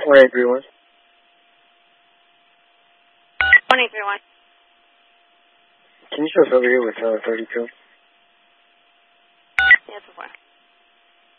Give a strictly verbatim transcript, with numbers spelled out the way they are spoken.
one eight three one. one eight three one. Can you show us over here with uh, thirty-two? Yes, of course.